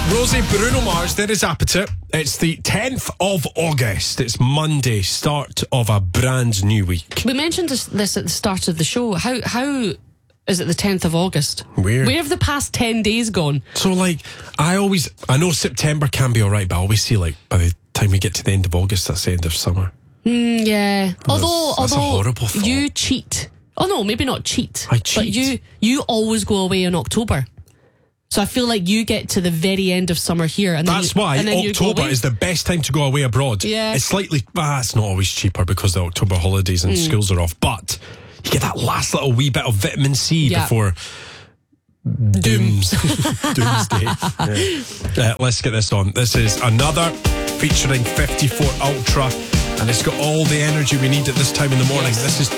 Rosie, Bruno Mars, there is Appetite. It's the 10th of August. It's Monday, start of a brand new week. We mentioned this at the start of the show. How is it the 10th of August? Weird. Where have the past 10 days gone? So, like, I know September can be alright, but I always see, like, by the time we get to the end of August, that's the end of summer. Yeah. Although a horrible thought. you cheat. Oh no, maybe not cheat. I cheat. But you always go away in October. So I feel like you get to the very end of summer here, and That's then why October is the best time to go away abroad. Yeah. It's slightly, it's not always cheaper because the October holidays and schools are off, but you get that last little wee bit of vitamin C before doomsday. Yeah. Let's get this on. This is another featuring 54 Ultra, and it's got all the energy we need at this time in the morning. This is